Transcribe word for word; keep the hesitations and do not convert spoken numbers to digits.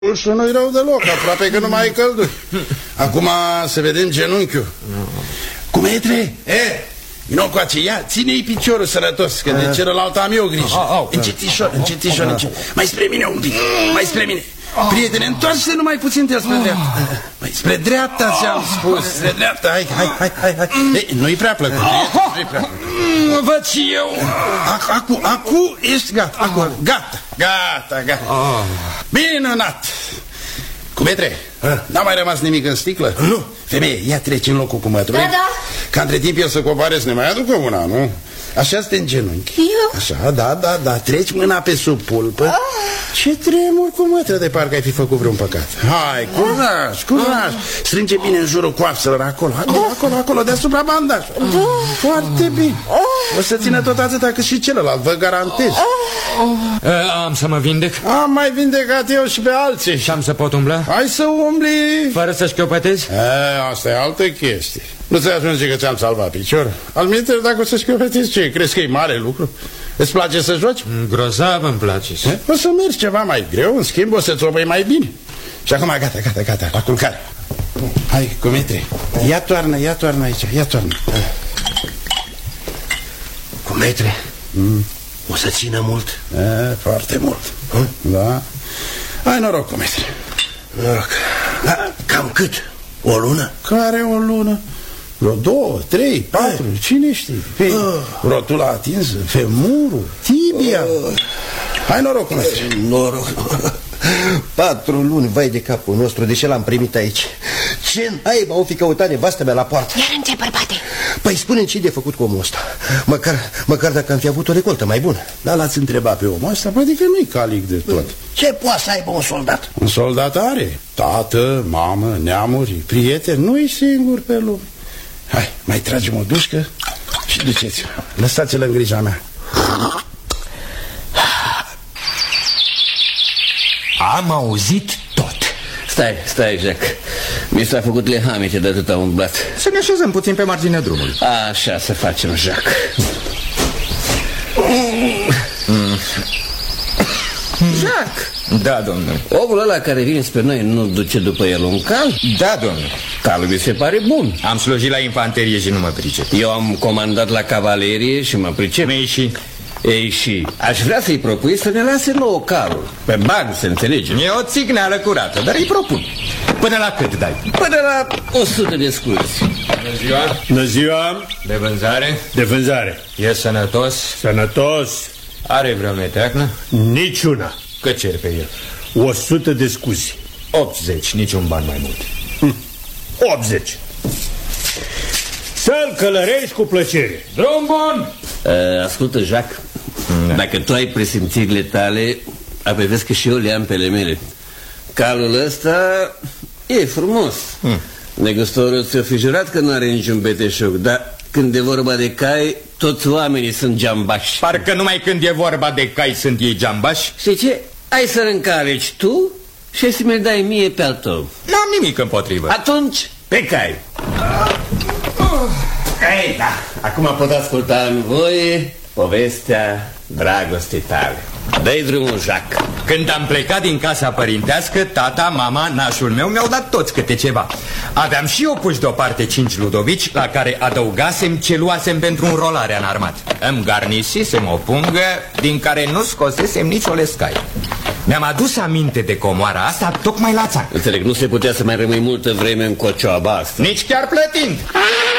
Și nu-i rău deloc, aproape că nu mai e călduri. Acum să vedem genunchiul. Cumetre, e, vino coace, ia, ține-i piciorul sănătos, că de celălalt am eu grijă. Încetișor, încetișor, încetișor. Mai spre mine un pic, mai spre mine. Prietene, întoarce numai puțin de spre dreapta. Mai spre dreapta ți-am spus, spre dreapta, hai, hai, hai, hai, hai. Ei, nu-i prea plăcut, nu-i prea plăcut. Văd și eu. Acu, acu, ești gata, acu, gata, gata, gata. Minunat. Cumetre, n-a mai rămas nimic în sticlă? Nu. Femeie, ia treci în locul cu mătrului. Da, da. Ca între timp el să coboare să ne mai aducă una, nu? Așa stă în genunchi. Eu? Așa, da, da, da, treci mâna pe sub pulpă. Ah. Ce tremur cu mătră, de parcă ai fi făcut vreun păcat. Hai, curaj, curaj. Strânge bine în jurul coapselor, acolo, acolo, acolo, acolo, deasupra bandaj. Da. Foarte bine. O să țină tot atâta cât și celălalt, vă garantez. Am să mă vindec? Am mai vindecat eu și pe alții. Și am să pot umbla? Hai să umbli. Fără să șchiopătezi? Asta e altă chestie. Nu ți ajunge că ți-am salvat picior? Alminte, dacă o să șchiopătezi, ce? Crezi că e mare lucru? Îți place să joci? Grozav îmi place. O să mergi ceva mai greu, în schimb o să-ți o băi mai bine. Și acum gata, gata, gata, la culcare. Hai, Cumetre, ia toarnă, ia toarnă aici, ia toarnă. Cumetre, mm. o să țină mult? E, foarte mult. Hm? Da. Hai noroc, Cumetre. Noroc. Da, cam cât? O lună? Care o lună? Vreo două, trei, patru, Hai. Cine știe? Hey, uh. Rotula atinsă, femurul, tibia. uh. Hai noroc, Cumetre. Noroc. Patru luni, vai de capul nostru, de ce l-am primit aici? Ce naiba o fi căutat nevastă mea la poartă? Iar în ce, bărbate? Păi spune-mi ce de făcut cu omul ăsta. Măcar, măcar dacă am fi avut o recoltă mai bună. Dar l-ați întrebat pe omul ăsta? Păi adică nu-i calic de tot. Ce poate să aibă un soldat? Un soldat are tată, mamă, neamuri, prieteni, nu-i singur pe lume. Hai, mai tragem o dușcă și duceți-o. Lăsați-l în grija mea. Am auzit tot. Stai, stai, Jack. Mi s-a făcut lehamite de atât am umblat. Să ne așezăm puțin pe marginea drumului. Așa să facem, Jack. mm. Jack! Da, domnule. Omul ăla care vine spre noi nu duce după el un cal? Da, domnule. Calul mi se pare bun. Am slujit la infanterie și nu mă pricep. Eu am comandat la cavalerie și mă pricep. Ei și... Ei și aș vrea să-i propui să ne lase nouă calul. Pe bani, să înțelegem. E o țigneală curată, dar îi propun. Până la cât dai? Până la o sută de scuzi. Bună ziua. Bună ziua. De vânzare? De vânzare. E sănătos? Sănătos. Are vreo meteacnă? Niciuna. Cât cer pe el? O sută de scuzi. optzeci, niciun ban mai mult. hm. optzeci. Să-l călărești cu plăcere. Drum bun. uh, Ascultă, Jacques, da. Dacă tu ai presimțirile tale, apoi vezi că și eu le am pe ale mele. Calul ăsta e frumos. hm. Negustorul ți-o fi jurat că nu are niciun beteșoc, dar când e vorba de cai, toți oamenii sunt geambași. Parcă numai când e vorba de cai sunt ei geambași. Știi ce? Ai să-l încaleci tu și ai să mi-l dai mie pe al tău. N-am nimic împotrivă. Atunci, pe cai. Ei, da, acum pot asculta în voie povestea dragostei tale. Dă-i drumul, Jacques. Când am plecat din casa părintească, tata, mama, nașul meu mi-au dat toți câte ceva. Aveam și eu puși deoparte cinci ludovici, la care adăugasem ce luasem pentru înrolarea în armat. Îmi garnisisem o pungă din care nu scosesem nicio lescaie. Mi-am adus aminte de comoara asta tocmai la țară. Înțeleg, nu se putea să mai rămâi multă vreme în cocioaba asta. Nici chiar plătind.